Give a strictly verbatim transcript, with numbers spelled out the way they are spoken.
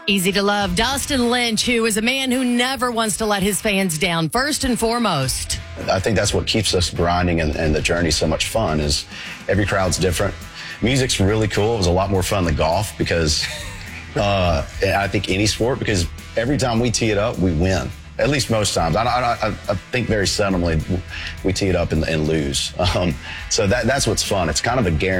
Easy to love Dustin Lynch, who is a man who never wants to let his fans down, first and foremost. I think that's what keeps us grinding and, and the journey so much fun is every crowd's different. Music's really cool. It was a lot more fun than golf because uh, I think any sport, because every time we tee it up, we win. At least most times. I, I, I think very seldomly we tee it up and, and lose. Um, so that, that's what's fun. It's kind of a guarantee.